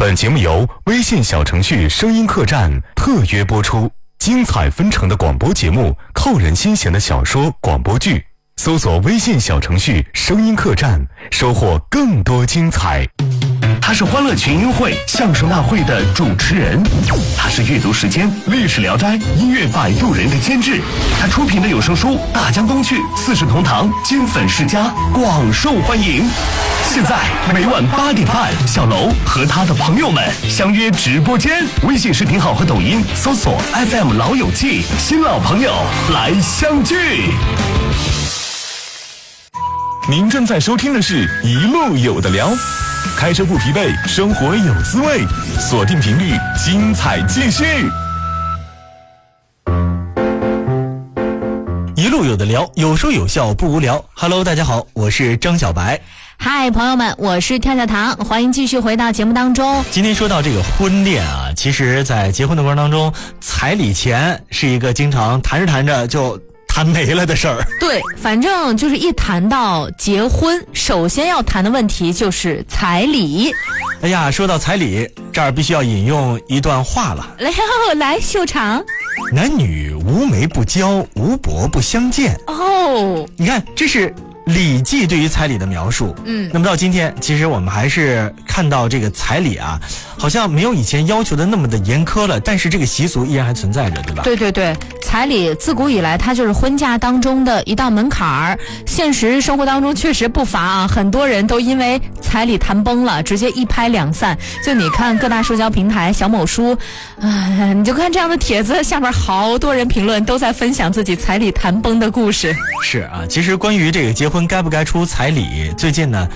本节目由微信小程序声音客栈特约播出，精彩纷呈的广播节目，扣人心弦的小说广播剧，搜索微信小程序声音客栈，收获更多精彩。 他是欢乐群英会相声大会的主持人，他是阅读时间历史聊斋音乐摆渡人的监制，他出品的有声书《大江东去》四世同堂金粉世家广受欢迎。现在每晚8点半，小楼和他的朋友们相约直播间，微信视频号和抖音搜索 FM 老友记，新老朋友来相聚。 您正在收听的是一路有的聊，开车不疲惫，生活有滋味，锁定频率，精彩继续。 一路有的聊，有说有笑不无聊。Hello， 大家好，我是张小白。 嗨，朋友们，我是跳跳糖，欢迎继续回到节目当中。 今天说到这个婚恋啊，其实在结婚的过程当中，彩礼钱是一个经常谈着谈着就谈没了的事儿。 对，反正就是一谈到结婚，首先要谈的问题就是彩礼。 哎呀，说到彩礼，这儿必须要引用一段话了。 来秀场。 男女无媒不交，无伯不相见。 哦， 你看，这是《礼记》对于彩礼的描述。那么到今天，其实我们还是看到这个彩礼啊，好像没有以前要求的那么的严苛了，但是这个习俗依然还存在着，对吧？ 对对对，彩礼自古以来它就是婚嫁当中的一道门槛儿。现实生活当中确实不乏啊，很多人都因为彩礼谈崩了，直接一拍两散。就你看各大社交平台小某书，你就看这样的帖子，下面好多人评论都在分享自己彩礼谈崩的故事。 是啊，其实关于这个结婚该不该出彩礼，最近呢